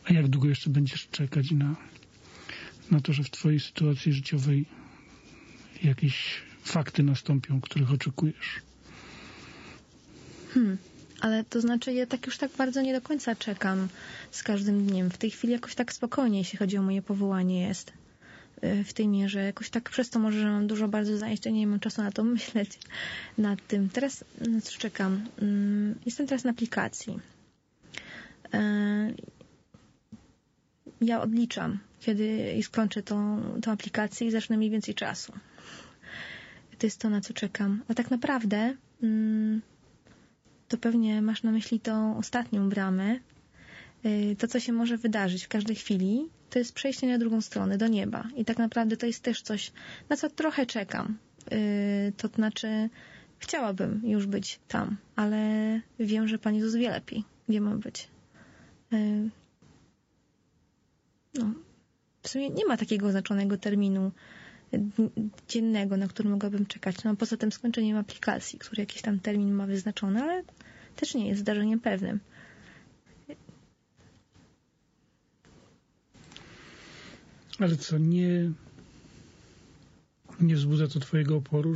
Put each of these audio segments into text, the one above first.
A jak długo jeszcze będziesz czekać na to, że w twojej sytuacji życiowej jakieś fakty nastąpią, których oczekujesz? Ale to znaczy, ja tak już tak bardzo nie do końca czekam z każdym dniem. W tej chwili jakoś tak spokojnie, jeśli chodzi o moje powołanie jest. W tej mierze. Jakoś tak przez to może, że mam dużo bardzo zajęć, to nie mam czasu na to myśleć nad tym. Teraz na co czekam? Jestem teraz na aplikacji. Ja odliczam, kiedy skończę tą aplikację i zacznę mniej więcej czasu. To jest to, na co czekam. A tak naprawdę to pewnie masz na myśli tą ostatnią bramę. To, co się może wydarzyć w każdej chwili, to jest przejście na drugą stronę, do nieba. I tak naprawdę to jest też coś, na co trochę czekam. To znaczy, chciałabym już być tam, ale wiem, że Pan Jezus wie lepiej, gdzie mam być. W sumie nie ma takiego oznaczonego terminu dziennego, na który mogłabym czekać. Poza tym skończeniem aplikacji, który jakiś tam termin ma wyznaczony, ale też nie jest zdarzeniem pewnym. Ale co, nie wzbudza to twojego oporu,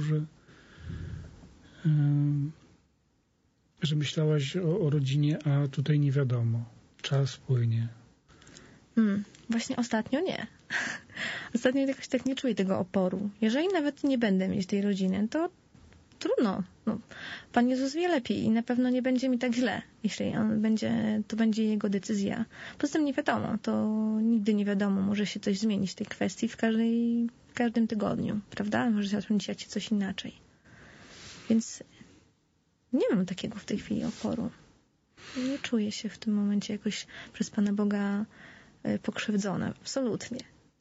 że myślałaś o rodzinie, a tutaj nie wiadomo. Czas płynie. Właśnie ostatnio nie. Ostatnio jakoś tak nie czuję tego oporu. Jeżeli nawet nie będę mieć tej rodziny, to trudno. Pan Jezus wie lepiej i na pewno nie będzie mi tak źle. Jeśli on będzie, to będzie jego decyzja. Poza tym nie wiadomo. To nigdy nie wiadomo. Może się coś zmienić w tej kwestii w każdym tygodniu. Prawda? Może zacząć dziać się coś inaczej. Więc nie mam takiego w tej chwili oporu. Nie czuję się w tym momencie jakoś przez Pana Boga pokrzywdzona. Absolutnie.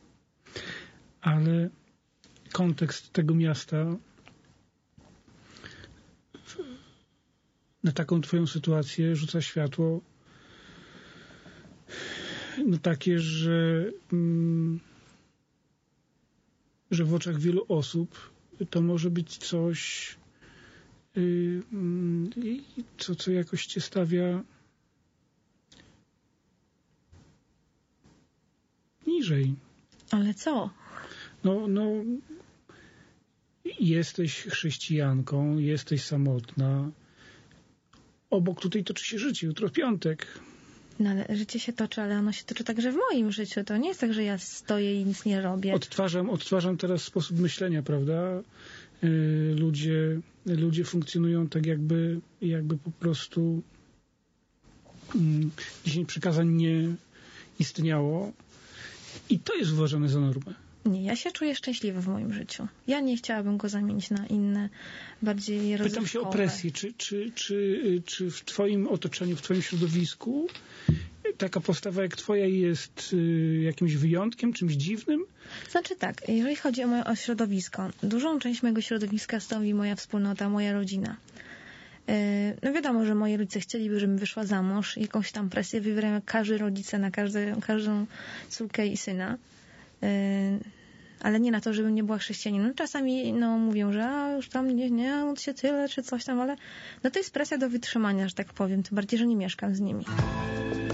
Ale kontekst tego miasta na taką twoją sytuację rzuca światło takie, że w oczach wielu osób to może być coś, co jakoś cię stawia niżej. Ale co? Jesteś chrześcijanką, jesteś samotna. Obok tutaj toczy się życie, jutro piątek. Ale życie się toczy, ale ono się toczy także w moim życiu. To nie jest tak, że ja stoję i nic nie robię. Odtwarzam teraz sposób myślenia, prawda? Ludzie funkcjonują tak jakby po prostu 10 przykazań nie istniało. I to jest uważane za normę. Nie, ja się czuję szczęśliwa w moim życiu. Ja nie chciałabym go zamienić na inne, bardziej rozrywkowe. Pytam się o presję. Czy w twoim otoczeniu, w twoim środowisku taka postawa jak twoja jest jakimś wyjątkiem, czymś dziwnym? Znaczy tak, jeżeli chodzi o środowisko, dużą część mojego środowiska stanowi moja wspólnota, moja rodzina. Wiadomo, że moi rodzice chcieliby, żebym wyszła za mąż. Jakąś tam presję wywierają każdy rodzice na każdą córkę i syna. Ale nie na to, żebym nie była chrześcijaninem. Czasami mówią, że już tam nie módl się tyle, czy coś tam, ale to jest presja do wytrzymania, że tak powiem. Tym bardziej, że nie mieszkam z nimi.